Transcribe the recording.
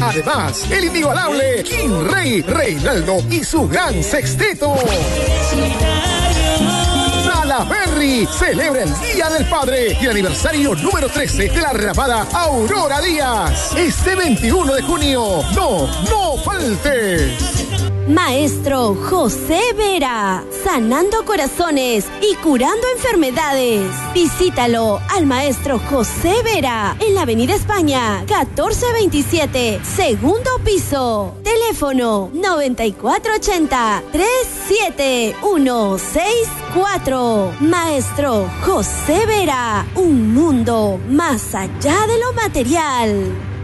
Además, el inigualable King Rey, Reinaldo y su gran sexteto. Salaberry celebra el Día del Padre y el aniversario número 13 de la rapada Aurora Díaz. Este 21 de junio. No faltes. Maestro José Vera, sanando corazones y curando enfermedades. Visítalo al Maestro José Vera en la Avenida España, 1427, segundo piso. Teléfono 9480-37164. Maestro José Vera, un mundo más allá de lo material.